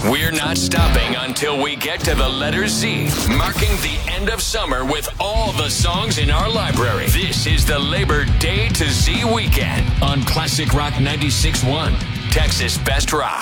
We're not stopping until we get to the letter Z, marking the end of summer with all the songs in our library. This is the Labor Day to Z weekend on Classic Rock 96.1, Texas Best Rock.